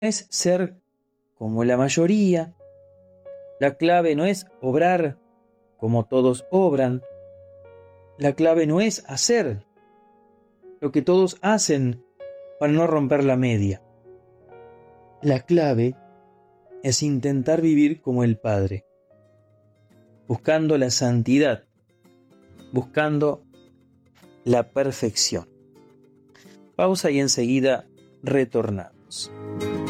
es ser como la mayoría. La clave no es obrar como todos obran. La clave no es hacer lo que todos hacen para no romper la media. La clave es intentar vivir como el Padre, buscando la santidad, buscando la perfección. Pausa y enseguida retornamos.